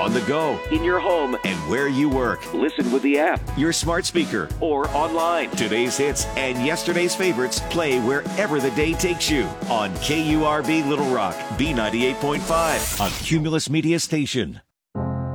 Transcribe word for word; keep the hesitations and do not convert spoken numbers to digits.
on the go, in your home, and where you work. Listen with the app, your smart speaker, or online. Today's hits and yesterday's favorites play wherever the day takes you on K U R V Little Rock, B ninety-eight point five, a Cumulus Media station.